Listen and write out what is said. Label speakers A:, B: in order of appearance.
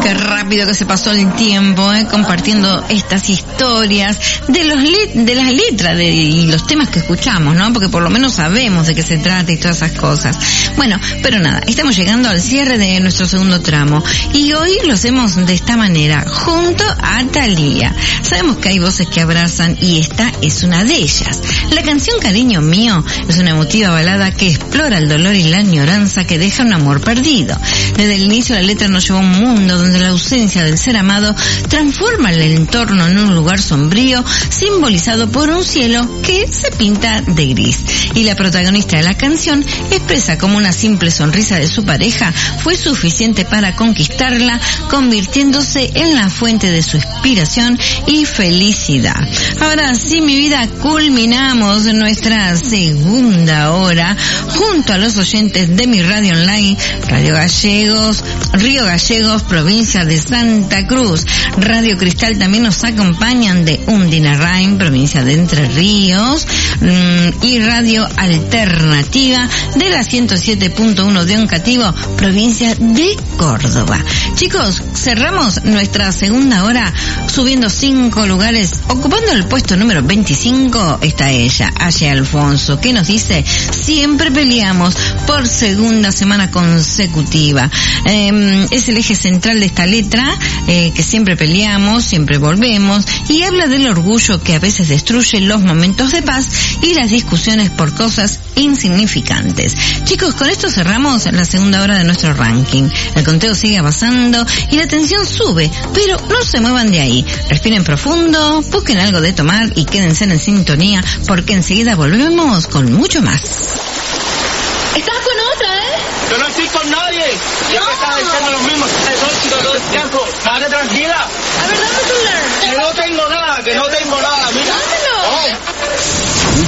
A: Qué rápido que se pasó el tiempo, compartiendo estas historias de las letras y los temas que escuchamos, ¿no? Porque por lo menos sabemos de qué se trata y todas esas cosas. Bueno, pero nada, estamos llegando al cierre de nuestro segundo tramo y hoy lo hacemos de esta manera, junto a Thalía. Sabemos que hay voces que abrazan y esta es una de ellas. La canción Cariño Mío es una emotiva balada que explora el dolor y la añoranza que deja un amor perdido. Desde el inicio la letra nos lleva a un mundo donde la ausencia del ser amado transforma el entorno en un lugar sombrío, simbolizado por un cielo que se pinta de gris. Y la protagonista de la canción expresa cómo una simple sonrisa de su pareja fue suficiente para conquistarla, convirtiéndose en la fuente de su inspiración y felicidad. Ahora sí, mi vida, culminamos nuestra segunda hora junto a los oyentes de mi radio online, Radio Gallegos, Río Gallegos, provincia de Santa Cruz. Radio Cristal también nos acompañan de Undinarrain, provincia de Entre Ríos, y Radio Alternativa de la 107.1 de Oncativo, provincia de Córdoba. Chicos, cerramos nuestra segunda hora subiendo 5 lugares. Ocupando el puesto número 25 está ella, Aye Alfonso, que nos dice: siempre peleamos por segunda semana consecutiva. Es el eje central de esta letra, que siempre peleamos, siempre volvemos, y habla del orgullo que a veces destruye los momentos de paz y las discusiones por cosas insignificantes. Chicos, con esto cerramos la segunda hora de nuestro ranking. El conteo sigue avanzando y la tensión sube, pero no se muevan de ahí. Respiren profundo, busquen algo de tomar y quédense en sintonía, porque enseguida volvemos con mucho más.
B: ¿Estás con otra,
C: Yo no estoy con nadie. Yo me estaba diciendo lo mismo todo el tiempo. Date tranquila.
B: A ver, dame tu celular.
C: Que no tengo nada,